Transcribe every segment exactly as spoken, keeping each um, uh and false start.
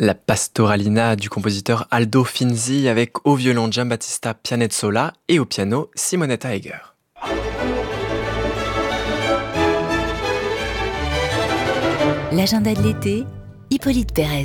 La Pastoralina du compositeur Aldo Finzi avec au violon Giambattista Pianezzola et au piano Simonetta Egger. L'agenda de l'été, Hippolyte Pérez.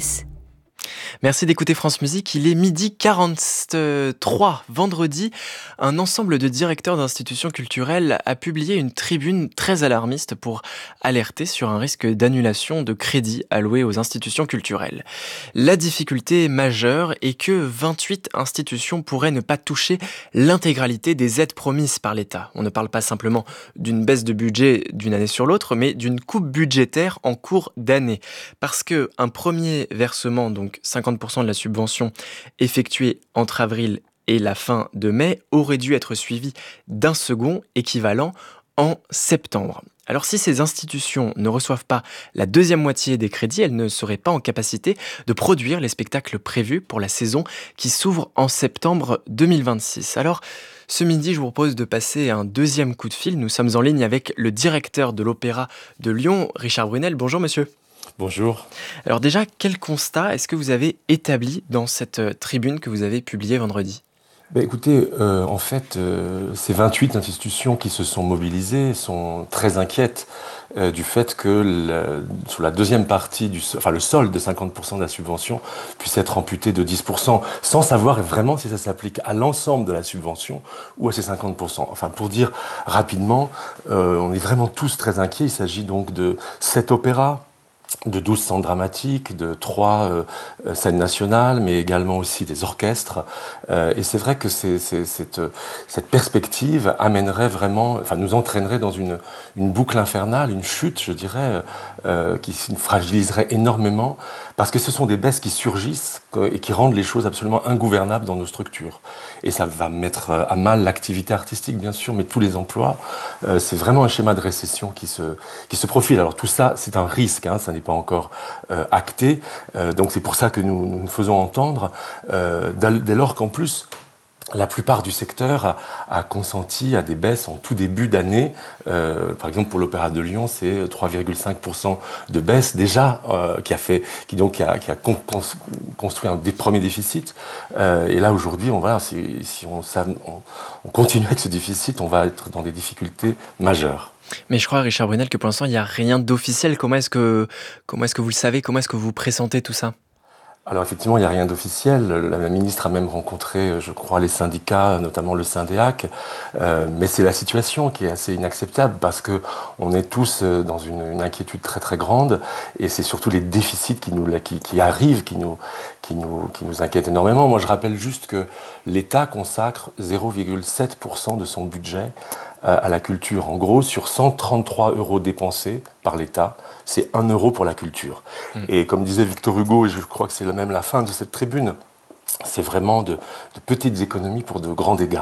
Merci d'écouter France Musique, il est midi quarante-trois. Vendredi, un ensemble de directeurs d'institutions culturelles a publié une tribune très alarmiste pour alerter sur un risque d'annulation de crédits alloués aux institutions culturelles. La difficulté majeure est que vingt-huit institutions pourraient ne pas toucher l'intégralité des aides promises par l'État. On ne parle pas simplement d'une baisse de budget d'une année sur l'autre, mais d'une coupe budgétaire en cours d'année. Parce qu'un premier versement, donc cinquante pour cent de la subvention effectuée entre avril et la fin de mai, aurait dû être suivi d'un second équivalent en septembre. Alors si ces institutions ne reçoivent pas la deuxième moitié des crédits, elles ne seraient pas en capacité de produire les spectacles prévus pour la saison qui s'ouvre en septembre deux mille vingt-six. Alors ce midi, je vous propose de passer un deuxième coup de fil. Nous sommes en ligne avec le directeur de l'Opéra de Lyon, Richard Brunel. Bonjour monsieur. Bonjour. Alors déjà, quel constat est-ce que vous avez établi dans cette tribune que vous avez publiée vendredi ? Ben écoutez, euh, en fait, euh, ces vingt-huit institutions qui se sont mobilisées sont très inquiètes euh, du fait que le, sur la deuxième partie, du, enfin le solde de cinquante pour cent de la subvention puisse être amputé de dix pour cent, sans savoir vraiment si ça s'applique à l'ensemble de la subvention ou à ces cinquante pour cent. Enfin, pour dire rapidement, euh, on est vraiment tous très inquiets. Il s'agit donc de sept opéras, de douze centres dramatiques, de trois euh, scènes nationales, mais également aussi des orchestres. Euh, et c'est vrai que c'est, c'est, cette, cette perspective amènerait vraiment, enfin nous entraînerait dans une, une boucle infernale, une chute, je dirais, euh, qui fragiliserait énormément, parce que ce sont des baisses qui surgissent et qui rendent les choses absolument ingouvernables dans nos structures. Et ça va mettre à mal l'activité artistique, bien sûr, mais tous les emplois. Euh, c'est vraiment un schéma de récession qui se, qui se profile. Alors tout ça, c'est un risque, hein, ça n'est pas encore euh, acté. Euh, donc c'est pour ça que nous nous faisons entendre, euh, dès lors qu'en plus, la plupart du secteur a, a consenti à des baisses en tout début d'année. Euh, par exemple, pour l'Opéra de Lyon, c'est trois virgule cinq pour cent de baisse déjà, euh, qui a fait, qui donc qui a, qui a con, con, construit un des premiers déficits. Euh, et là aujourd'hui, on va, si, si on, ça, on, on continue avec ce déficit, on va être dans des difficultés majeures. Mais je crois, Richard Brunel, que pour l'instant, il n'y a rien d'officiel. Comment est-ce que, comment est-ce que vous le savez ? Comment est-ce que vous pressentez tout ça ? Alors effectivement, il n'y a rien d'officiel. La ministre a même rencontré, je crois, les syndicats, notamment le Syndéac. Euh, mais c'est la situation qui est assez inacceptable parce que on est tous dans une, une inquiétude très très grande et c'est surtout les déficits qui nous qui, qui arrivent qui nous qui nous qui nous inquiètent énormément. Moi, je rappelle juste que l'État consacre zéro virgule sept pour cent de son budget à la culture. En gros, sur cent trente-trois euros dépensés par l'État, c'est un euro pour la culture. Mmh. Et comme disait Victor Hugo, et je crois que c'est même la fin de cette tribune, c'est vraiment de, de petites économies pour de grands dégâts.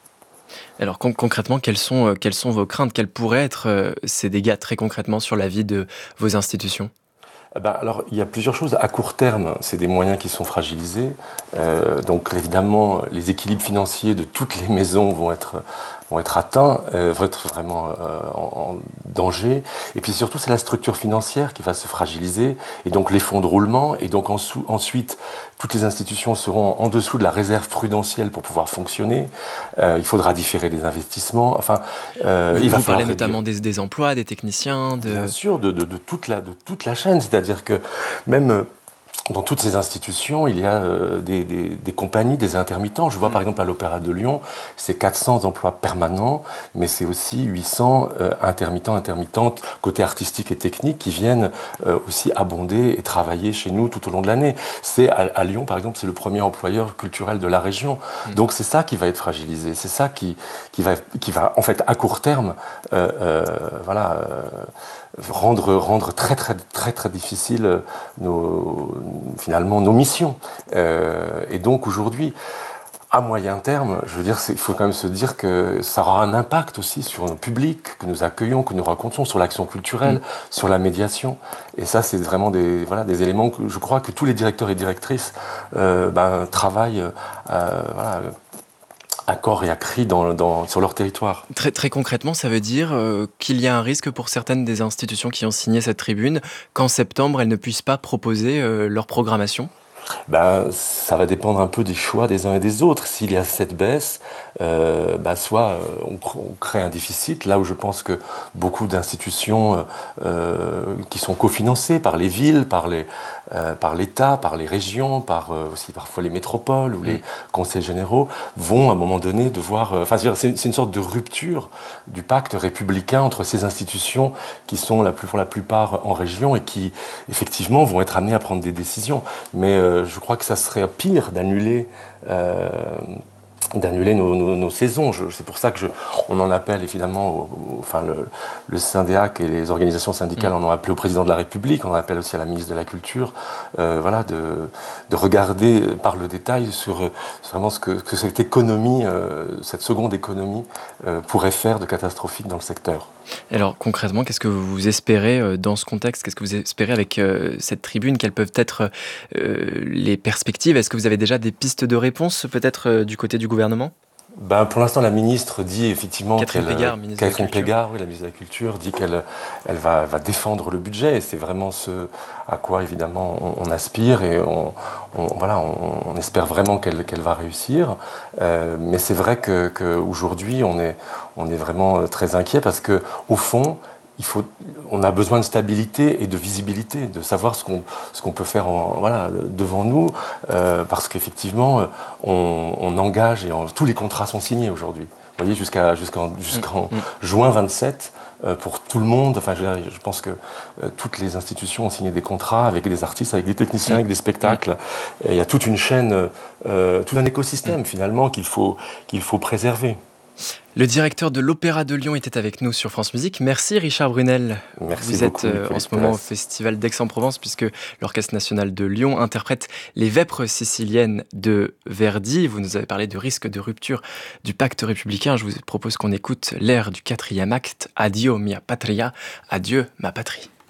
Alors con- concrètement, quelles sont, euh, quelles sont vos craintes ? Quels pourraient être euh, ces dégâts très concrètement sur la vie de vos institutions ? Ben alors, il y a plusieurs choses. À court terme, c'est des moyens qui sont fragilisés. Euh, donc, évidemment, les équilibres financiers de toutes les maisons vont être vont être atteints, euh, vont être vraiment euh, en, en danger. Et puis surtout, c'est la structure financière qui va se fragiliser, et donc les fonds de roulement. Et donc en sous, ensuite, toutes les institutions seront en dessous de la réserve prudentielle pour pouvoir fonctionner. Euh, il faudra différer des investissements. Enfin, euh, vous, il va vous parlez notamment des, des emplois, des techniciens, de... Bien sûr, de, de, de toute la de toute la chaîne. C'est-à-dire que même dans toutes ces institutions, il y a euh, des, des, des compagnies, des intermittents. Je vois mmh. par exemple à l'Opéra de Lyon, c'est quatre cents emplois permanents, mais c'est aussi huit cents euh, intermittents, intermittentes, côté artistique et technique, qui viennent euh, aussi abonder et travailler chez nous tout au long de l'année. C'est à, à Lyon, par exemple, c'est le premier employeur culturel de la région. Mmh. Donc c'est ça qui va être fragilisé, c'est ça qui, qui, va, qui va, en fait, à court terme, euh, euh, voilà... Euh, rendre rendre très très très très difficile nos finalement nos missions euh, et donc aujourd'hui à moyen terme, je veux dire, il faut quand même se dire que ça aura un impact aussi sur nos publics que nous accueillons, que nous rencontrons, sur l'action culturelle, mmh. sur la médiation. Et ça, c'est vraiment des voilà des éléments que je crois que tous les directeurs et directrices euh, ben, travaillent euh, voilà, à corps et à cri dans, dans, sur leur territoire. Très, très concrètement, ça veut dire euh, qu'il y a un risque pour certaines des institutions qui ont signé cette tribune qu'en septembre, elles ne puissent pas proposer euh, leur programmation ? Ben, ça va dépendre un peu des choix des uns et des autres. S'il y a cette baisse, euh, ben, soit euh, on, cr- on crée un déficit, là où je pense que beaucoup d'institutions euh, euh, qui sont cofinancées par les villes, par les, euh, par l'État, par les régions, par euh, aussi parfois les métropoles ou Mm. les conseils généraux, vont à un moment donné devoir... euh, Enfin, je veux dire, c'est c'est une sorte de rupture du pacte républicain entre ces institutions qui sont la plus, pour la plupart en région et qui, effectivement, vont être amenées à prendre des décisions. Mais euh, je crois que ça serait pire d'annuler euh, d'annuler nos, nos, nos saisons. Je- C'est pour ça que je, on en appelle évidemment, au, au- enfin le, le Syndiac et les organisations syndicales Mm. en ont appelé au président de la République, on en appelle aussi à la ministre de la Culture, euh, voilà, de, de regarder par le détail sur, euh, sur vraiment ce que, que cette économie, euh, cette seconde économie euh, pourrait faire de catastrophique dans le secteur. Alors concrètement, qu'est-ce que vous espérez euh, dans ce contexte? Qu'est-ce que vous espérez avec euh, cette tribune? Quelles peuvent être euh, les perspectives? Est-ce que vous avez déjà des pistes de réponse peut-être euh, du côté du gouvernement? Ben, pour l'instant, la ministre dit effectivement Catherine qu'elle, euh, Pégard, ministre de la Catherine Culture. Pégard, oui, la ministre de la Culture, dit qu'elle elle va, va défendre le budget et c'est vraiment ce à quoi évidemment on, on aspire et on, on- voilà, on, on espère vraiment qu'elle qu'elle va réussir. Euh, mais c'est vrai que, que aujourd'hui on est, on est vraiment euh, très inquiet parce que au fond, il faut, on a besoin de stabilité et de visibilité, de savoir ce qu'on ce qu'on peut faire en, voilà, devant nous, euh, parce qu'effectivement, on, on engage et on- tous les contrats sont signés aujourd'hui. Vous voyez, jusqu'à jusqu'en Mm, jusqu'en mm. juin vingt-sept, euh, pour tout le monde. Enfin, je, je pense que euh, toutes les institutions ont signé des contrats avec des artistes, avec des techniciens, Mm, avec des mm, spectacles. Et il y a toute une chaîne, euh, tout un mm. écosystème finalement qu'il faut qu'il faut préserver. Le directeur de l'Opéra de Lyon était avec nous sur France Musique. Merci Richard Brunel. Merci Vous êtes beaucoup, euh, en ce Hippolyte moment au Pérez. Festival d'Aix-en-Provence puisque l'Orchestre national de Lyon interprète les Vêpres siciliennes de Verdi. Vous nous avez parlé de risque de rupture du pacte républicain. Je vous propose qu'on écoute l'air du quatrième acte, Addio mia patria, adieu ma patrie.